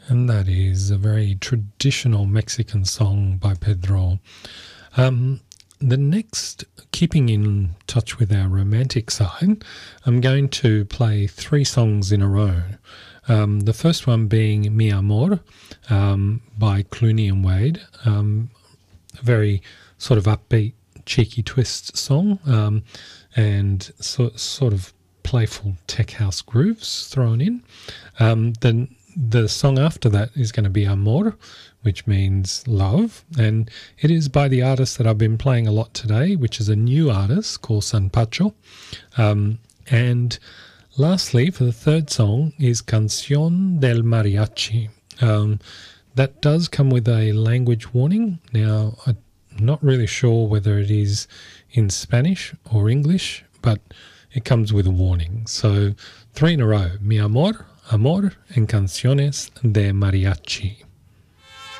And that is a very traditional Mexican song by Pedro. The next, keeping in touch with our romantic side, I'm going to play 3 songs in a row. The first one being Mi Amor by Clooney and Wade, a very sort of upbeat, cheeky twist song, and sort of playful tech house grooves thrown in. Then the song after that is going to be Amor, which means love, and it is by the artist that I've been playing a lot today, which is a new artist called San Pacho. And lastly, for the third song, is Canción del Mariachi. That does come with a language warning. Now, I'm not really sure whether it is in Spanish or English, but it comes with a warning. So 3 in a row: Mi Amor, Amor, and Canciones de Mariachi.